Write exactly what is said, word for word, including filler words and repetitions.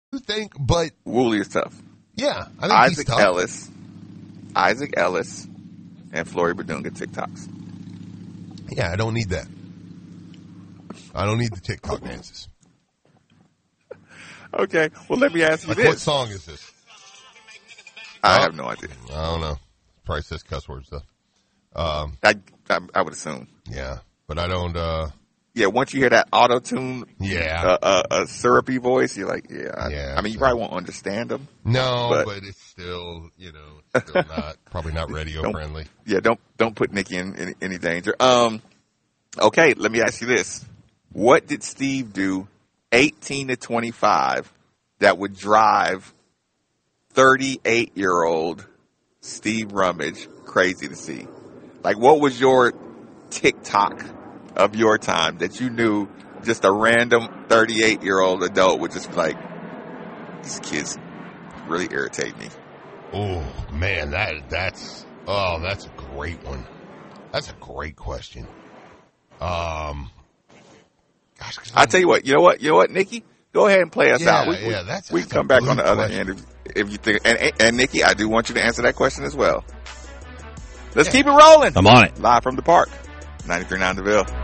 think, but Wooly is tough. Yeah, I think Isaac he's tough. Ellis, Isaac Ellis, and Flory Badunga TikToks. Yeah, I don't need that. I don't need the TikTok dances. Okay, well, let me ask you like this. What song is this? I oh, have no idea. I don't know. Probably says cuss words, though. Um, I, I I would assume. Yeah, but I don't... Uh, yeah, once you hear that auto-tune, yeah. uh, uh, uh, syrupy voice, you're like, yeah. I, yeah I mean, you so. probably won't understand them. No, but, but it's still, you know, still not probably not radio-friendly. Yeah, don't don't put Nikki in any, any danger. Um, okay, let me ask you this. What did Steve do eighteen to twenty-five that would drive thirty-eight-year-old Steve Rummage crazy to see? Like, what was your TikTok of your time that you knew just a random thirty-eight-year-old adult would just be like, these kids really irritate me? Oh, man, that that's, oh, that's a great one. That's a great question. Um, gosh, I tell you what, you know what, you know what, Nikki? Go ahead and play us yeah, out. We, yeah, that's, we that's can come back good on the other question. end if, if you think, and, and, and Nikki, I do want you to answer that question as well. Let's yeah. keep it rolling. I'm on it. Live from the park. ninety-three point nine DeVille.